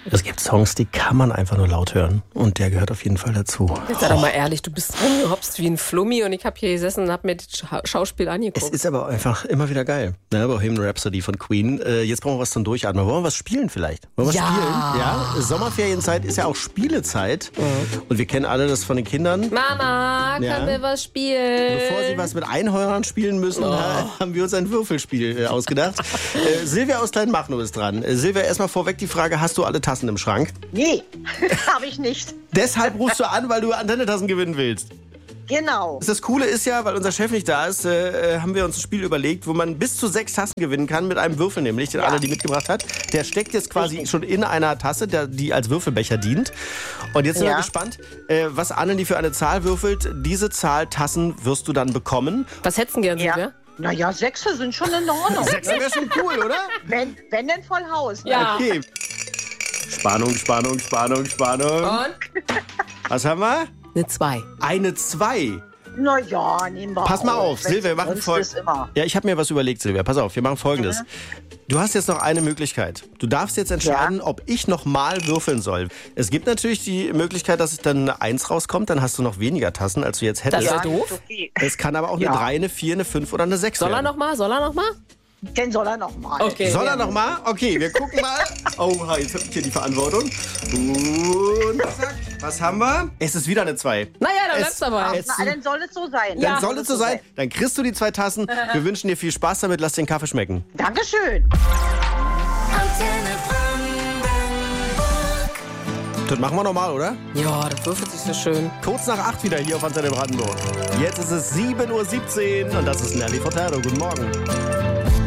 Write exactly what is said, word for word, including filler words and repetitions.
Es gibt Songs, die kann man einfach nur laut hören. Und der gehört auf jeden Fall dazu. Jetzt sei doch mal ehrlich, du bist rumgehopst wie ein Flummi und ich habe hier gesessen und habe mir das Scha- Schauspiel angeguckt. Es ist aber einfach immer wieder geil. Ne, Bohemian Rhapsody von Queen. Äh, jetzt brauchen wir was zum Durchatmen. Wollen wir was spielen vielleicht? Wollen wir Ja. spielen? Ja. Sommerferienzeit ist ja auch Spielezeit. Mhm. Und wir kennen alle das von den Kindern. Mama, Ja. können wir was spielen? Bevor sie was mit Einhörnern spielen müssen, Oh. haben wir uns ein Würfelspiel äh, ausgedacht. äh, Silvia aus Kleinmachnow ist dran. Äh, Silvia, erstmal vorweg die Frage, hast du alle Tassen im Schrank? Nee, habe ich nicht. Deshalb rufst du an, weil du Antennetassen gewinnen willst. Genau. Das Coole ist ja, weil unser Chef nicht da ist, äh, haben wir uns ein Spiel überlegt, wo man bis zu sechs Tassen gewinnen kann mit einem Würfel nämlich, den Ja. Anne die mitgebracht hat. Der steckt jetzt quasi Richtig. schon in einer Tasse, der, die als Würfelbecher dient. Und jetzt sind wir Ja. gespannt, äh, was Anne die für eine Zahl würfelt. Diese Zahl Tassen wirst du dann bekommen. Was hättest du gern, Ja. Silvia? Naja, Sechse sind schon in Ordnung. Sechs wäre schon cool, oder? Wenn, wenn denn voll Haus. Ne? Ja. Okay. Spannung, Spannung, Spannung, Spannung. Und? Was haben wir? Eine zwei. Eine zwei. Naja, nehmen wir Pass mal auf, Wenn Silvia, wir machen sonst folgendes. ist immer. Ja, ich habe mir was überlegt, Silvia. Pass auf, wir machen folgendes. Du hast jetzt noch eine Möglichkeit. Du darfst jetzt entscheiden, ob ich noch mal würfeln soll. Es gibt natürlich die Möglichkeit, dass dann eine Eins rauskommt, dann hast du noch weniger Tassen, als du jetzt Das hättest. ist ja doof. ist okay. Es kann aber auch eine Ja. drei, eine vier, eine fünf oder eine sechs Soll er werden. noch mal? Soll er noch mal? Den soll er noch mal. Okay. Soll er noch mal? Okay, wir gucken mal. Oh, jetzt habe ich hier die Verantwortung. Und zack, was haben wir? Es ist wieder eine zwei. Naja, dann Es- bleibst du dabei. es- Na, dann soll es so sein. Dann soll es so sein. Dann kriegst du die zwei Tassen. Wir wünschen dir viel Spaß damit. Lass den Kaffee schmecken. Dankeschön. Antenne Brandenburg. Das machen wir normal, oder? Ja, das würfelt sich so schön. Kurz nach acht wieder hier auf Antenne Brandenburg. Jetzt ist es sieben Uhr siebzehn und das ist Nelly Furtado. Guten Morgen.